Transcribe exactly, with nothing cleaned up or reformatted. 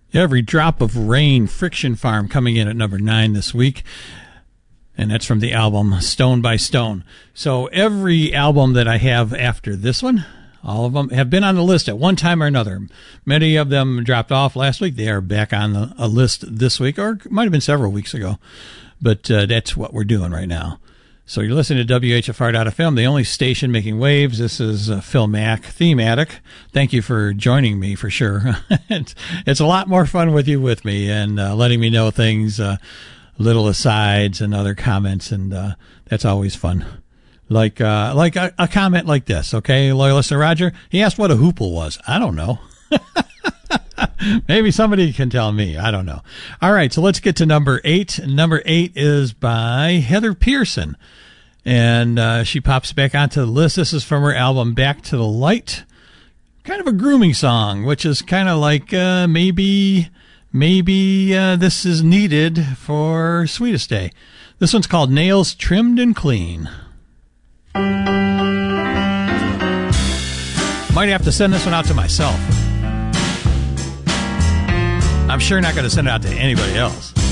Every Drop of Rain, Friction Farm, coming in at number nine this week. And that's from the album Stone by Stone. So every album that I have after this one, all of them have been on the list at one time or another. Many of them dropped off last week. They are back on the, a list this week, or it might have been several weeks ago. But uh, that's what we're doing right now. So you're listening to W H F R dot F M, the only station making waves. This is uh, Phil Mack, Thematic. Thank you for joining me, for sure. it's, it's a lot more fun with you with me and uh, letting me know things, uh, little asides and other comments, and uh, that's always fun. Like uh, like a, a comment like this, okay, loyal listener Roger? He asked what a hoople was. I don't know. Maybe somebody can tell me. I don't know. All right, so let's get to number eight. Number eight is by Heather Pearson, and uh, she pops back onto the list. This is from her album Back to the Light. Kind of a grooming song, which is kind of like uh, maybe maybe uh, this is needed for Sweetest Day. This one's called Nails Trimmed and Clean. Might have to send this one out to myself. I'm sure not going to send it out to anybody else.